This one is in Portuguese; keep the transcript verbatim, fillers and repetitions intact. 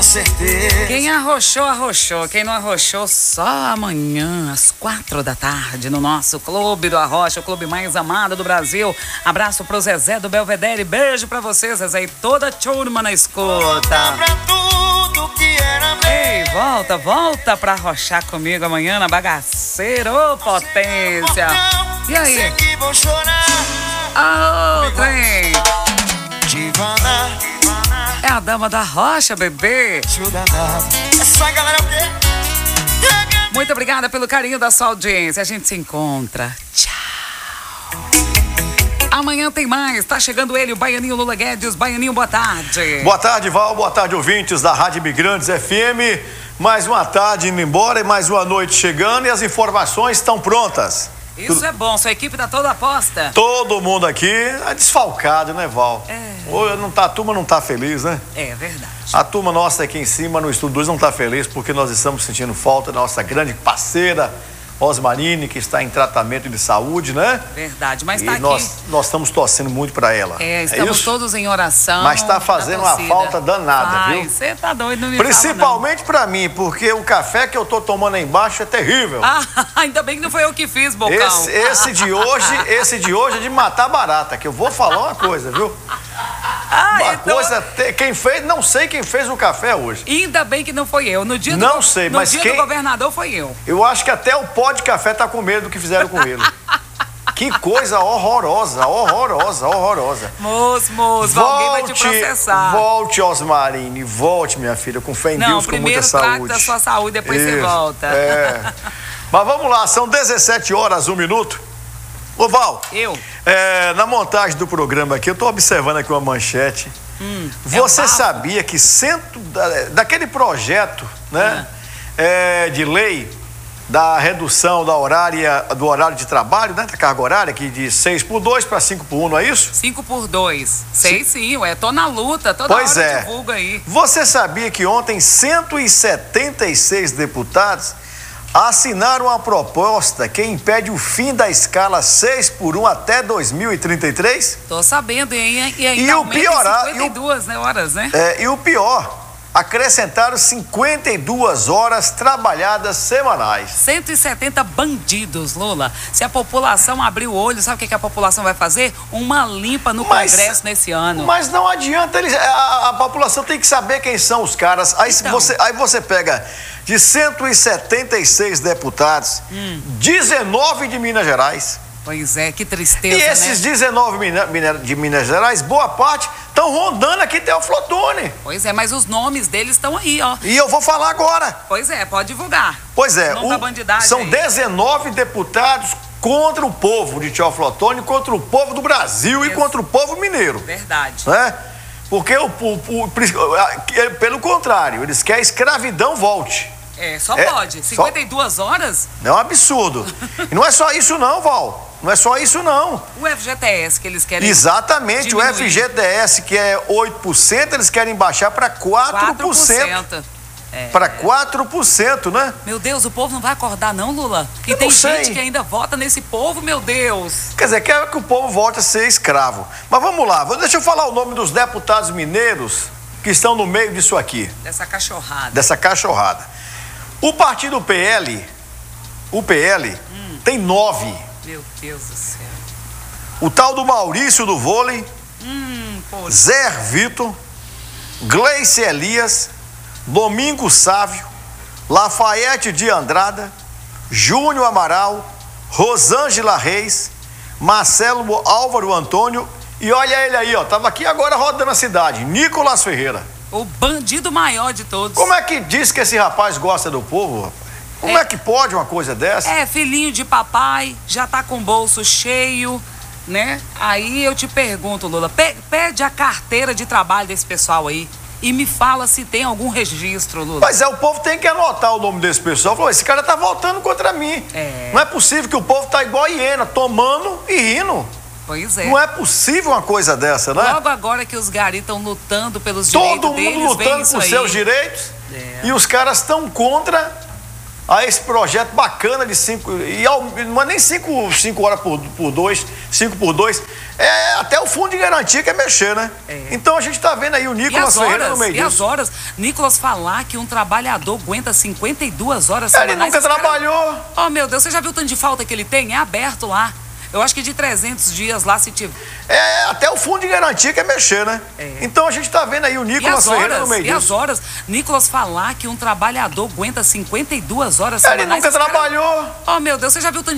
certeza. Quem arrochou, arrochou. Quem não arrochou, só amanhã, às quatro da tarde, no nosso Clube do Arrocha, o clube mais amado do Brasil. Abraço pro Zezé do Belvedere. Beijo pra você, Zezé, e toda a turma na escuta. Pra tudo que era meu. Ei, volta, volta pra arrochar comigo amanhã na Bagaceira, ô potência. E aí? Sei que vou chorar. Ah, oh, trem. Divana, É a dama da rocha, bebê. ajuda nada. Essa galera é o quê? Muito obrigada pelo carinho da sua audiência. A gente se encontra. Tchau. Amanhã tem mais. Tá chegando ele, o Baianinho Lula Guedes. Baianinho, boa tarde. Boa tarde, Val. Boa tarde, ouvintes da Rádio Imigrantes F M. Mais uma tarde indo embora e mais uma noite chegando e as informações estão prontas. Isso Tudo... é bom. Sua equipe tá toda aposta. Todo mundo aqui é desfalcado, né, Val? É. Ou não tá, a turma não tá feliz, né? É verdade. A turma nossa aqui em cima, no Estúdio dois, não tá feliz porque nós estamos sentindo falta da nossa grande parceira, Osmarine, que está em tratamento de saúde, né? Verdade, mas e tá aqui. Nós, nós estamos torcendo muito para ela. É, estamos é todos em oração. Mas está fazendo uma falta danada, Ai, viu? Você tá doido, não me Principalmente para mim, porque o café que eu tô tomando aí embaixo é terrível. Ah, ainda bem que não foi eu que fiz, Bocão. Esse, esse de hoje, esse de hoje é de matar barata, que eu vou falar uma coisa, viu? Ah, uma então... coisa, quem fez, não sei quem fez o café hoje. Ainda bem que não foi eu. No dia do, não sei, no mas dia quem... do governador foi eu. Eu acho que até o pó de café tá com medo do que fizeram com ele. Que coisa horrorosa, horrorosa, horrorosa. Moço, moço, volte, alguém vai te processar. Volte, Osmarine, volte, minha filha, com fé em não, Deus, com muita saúde. Não, primeiro trate da sua saúde, depois Isso, você volta. É. Mas vamos lá, são dezessete horas, um minuto. Ô, Val. Eu? É, na montagem do programa aqui, eu tô observando aqui uma manchete. Hum, Você é um sabia que cento, da, daquele projeto, né, ah. é, de lei da redução da horária, do horário de trabalho, né, da carga horária, que de seis por dois para cinco por um, não é isso? cinco por dois. Sei sim, ué, tô na luta, toda pois hora é. divulga aí. Você sabia que ontem cento e setenta e seis deputados assinaram uma proposta que impede o fim da escala seis por um até dois mil e trinta e três? Tô sabendo, hein? E ainda e o pior, cinquenta e duas e o, horas, né? É, e o pior, acrescentaram cinquenta e duas horas trabalhadas semanais. cento e setenta bandidos, Lula. Se a população abrir o olho, sabe o que, que a população vai fazer? Uma limpa no mas, Congresso nesse ano. Mas não adianta, eles, a, a população tem que saber quem são os caras. Aí, então. você, aí você pega de cento e setenta e seis deputados, hum. dezenove de Minas Gerais. Pois é, que tristeza, E esses né? dezenove de Minas Gerais, boa parte, estão rondando aqui Teófilo Otoni. Pois é, mas os nomes deles estão aí, ó. E eu vou falar agora. Pois é, pode divulgar. Pois é, o, o, são aí. dezenove deputados contra o povo de Teófilo Otoni, contra o povo do Brasil Isso. e contra o povo mineiro. Verdade. Né? Porque, o, o, o, pelo contrário, eles querem escravidão volte. É, só é, pode. cinquenta e duas só... horas? É um absurdo. E não é só isso não, Val. Não é só isso não. O F G T S que eles querem Exatamente, diminuir. O F G T S que é oito por cento, eles querem baixar para quatro por cento. quatro por cento. É. Para quatro por cento, né? Meu Deus, o povo não vai acordar não, Lula? E Eu tem não sei. gente que ainda vota nesse povo, meu Deus. Quer dizer, quer que o povo volte a ser escravo. Mas vamos lá, deixa eu falar o nome dos deputados mineiros que estão no meio disso aqui. Dessa cachorrada. Dessa cachorrada. O partido P L, o P L, hum. tem nove. Meu Deus do céu. O tal do Maurício do vôlei, hum, Zé Vitor, Gleice Elias, Domingo Sávio, Lafayette de Andrada, Júnior Amaral, Rosângela Reis, Marcelo Álvaro Antônio e olha ele aí, ó, tava aqui agora rodando a cidade, Nicolas Ferreira. O bandido maior de todos. Como é que diz que esse rapaz gosta do povo, rapaz? Como é, é que pode uma coisa dessa? É, filhinho de papai, já tá com o bolso cheio, né? Aí eu te pergunto, Lula, pe pede a carteira de trabalho desse pessoal aí e me fala se tem algum registro, Lula. Mas é, o povo tem que anotar o nome desse pessoal. Falou, esse cara tá voltando contra mim. É. Não é possível que o povo tá igual a hiena, tomando e rindo. Pois é. Não é possível uma coisa dessa, né? Logo agora que os garis estão lutando pelos Todo direitos mundo deles, lutando por seus direitos. É. E os caras estão contra a esse projeto bacana de cinco. E ao, não é nem cinco, cinco horas por, por dois, cinco por dois. É, até o fundo de garantia quer mexer, né? É. Então a gente tá vendo aí o Nicolas Ferreira no meio E disso. as horas? Nicolas falar que um trabalhador aguenta cinquenta e duas horas Ele semanais. nunca esse cara- trabalhou. Oh, meu Deus, você já viu o tanto de falta que ele tem? É aberto lá. Eu acho que de trezentos dias lá, se tiver. É, até o fundo de garantia quer mexer, né? É. Então a gente tá vendo aí o E Nicolas as Ferreira no horas? meio E disso. as horas? Nicolas falar que um trabalhador aguenta cinquenta e duas horas Ele semanais. nunca esse cara- trabalhou. Oh, meu Deus, você já viu o tanto de